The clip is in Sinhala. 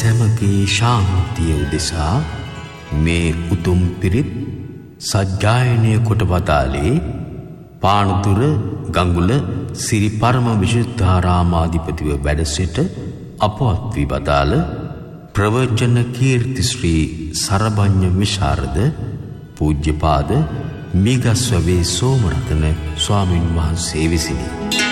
සැමගේ ශාන්තිය උදෙසා මේ උතුම් පිරිත් සජ්ජායනය කොට වදාළේ පානදුර ගඟුල සිරි පරම විශුද්ධාරාමාධිපතිව වැඩ සිට අපවත් වී වදාළ ප්‍රවචන කීර්ති ශ්‍රී සරභඤ්ඤ විශාරද පූජ්‍යපාද මිගස්වවේ සෝමරතන ස්වාමින් වහන්සේ විසිනි.